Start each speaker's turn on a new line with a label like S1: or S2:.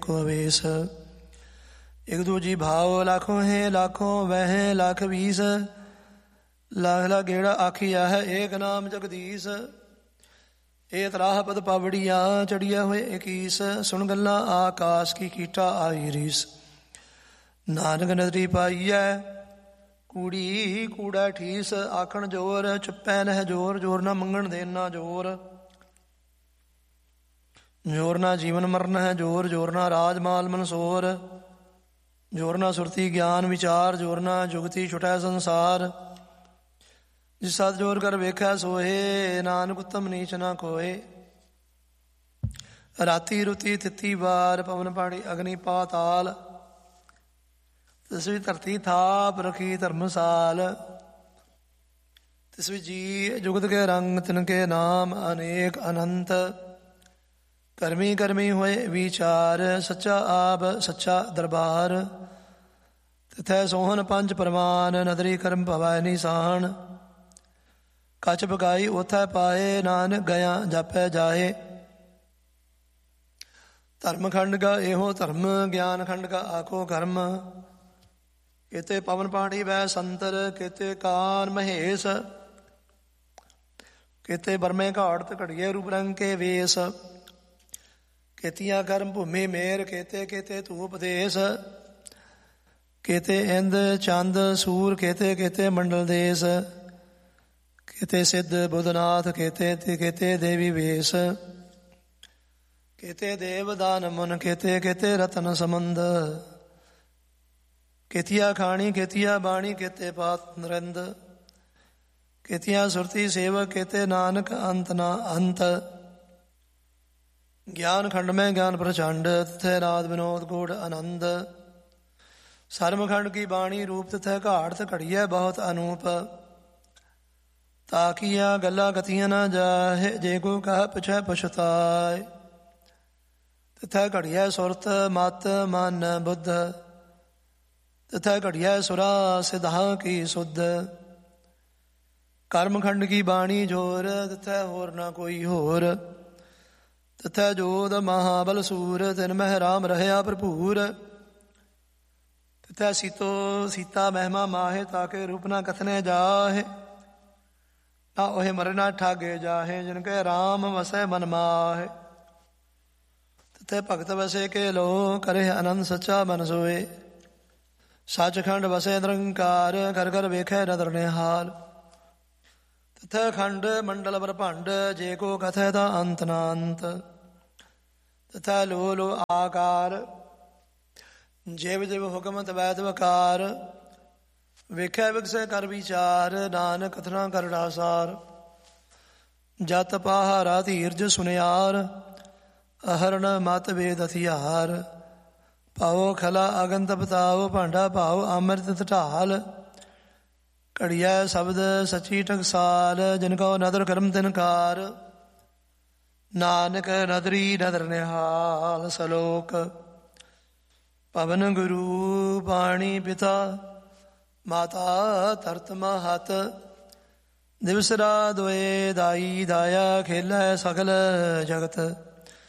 S1: देखो अवेश। एक दूजी भाव लाखों है लाखों वह लाख 20, लाख ला गेड़ा आखिया है एक नाम जगदीश। ए तराह पद पावड़िया चढ़िया हुए 21, सुन गल्ला आकाश की कीटा आई रीस। नानक नदरी पाईऐ कूड़ी कूड़ा ठीस, आखण जोर चुप्पै नह जोर, जोर ना मंगण देना जोर। जोर ना जीवन मरण है जोर, जोर ना राज माल मनसोर। जोर ना सुरती ज्ञान विचार, जोर ना जुगती छुटै संसार। जिस सत जोर कर वेखै सोहे, नानक उत्तम नीच ना कोए। राती रुती तिथि बार, पवन पाणी अग्नि पाताल। तिसवी धरती थाप रखी धर्मसाल। तिसवी जी जुगत के रंग, तिनके नाम अनेक अनंत। कर्मी कर्मी हुए विचार, सच्चा आप सच्चा दरबार। तिथै सोहन पंच प्रमाण, नदरी कर्म भवै निशान। कच बगाई उथै पाए, नानक गया जापै जाए। धर्म खंड का एहो धर्म, ज्ञान खंड का आखो कर्म। केते पवन पाणी वै संतर, केते कान महेश। केते बरमे घाट घड़िए रूप रंग के वेश। केतिया कर्म भूमि मेर, केते केते धूप देश। केते इंद चंद सूर, केते केते मंडल देश। केते सिद्ध बुधनाथ, केते केते देवी वेश। केते देव दान मुन, केते केते रतन समंद। केतिया खाणी केतिया बाणी, केते पात नरिंद। केतिया सुरती सेवक, केते नानक अंत ना अंत। ज्ञान खंड में ज्ञान प्रचंड, तथै नाद विनोद गूढ़ आनंद। सर्म खंड की बाणी रूप, तथै घाट घड़िया बहुत अनूप। ताकिया गला गतियां न जाहे, जे को कह पिछै पछताए। तथै घड़िया सुरत मत मन बुद्ध। तथै घड़िया सुरा सिद्धा की सुध। कर्म खंड की बाणी जोर, तथै होर न कोई होर। तथै जोध महाबल सूर, तिन मह राम रहया भरपूर। तथै सीतो सीता महिमा माहे, ताके रूप न कथने जाहे। ना ओहे मरे ना ठागे जाहे, जिनके राम वसै मन माहे। तथै भगत वसे के लो, करे आनंद सच्चा मन सोए। सचखंड वसे निरंकार, घर घर वेखै नदर निहाल। तथै खंड मंडल ब्रह्मांड, जे को कथै ता अंत ना अंत। तथै लो लो आकार, जेव जेव हुक्म तवै तवकार। वेखै विगसै कर विचार, नानक कथना कर डासार। जत पाहारा धीरज सुनियार, अहरण मत वेद हथियार। पाओ खला अगंत बताओ, भांडा पाओ अमृत ढाल। घड़िया शब्द सची टकसाल, जिनको नदर कर्म तिनकार। नानक नदरी नदर निहाल। सलोक पवन गुरु पाणी पिता, माता तरत महत। दिवस रात दोए दाई दाया, खेलै सकल जगत।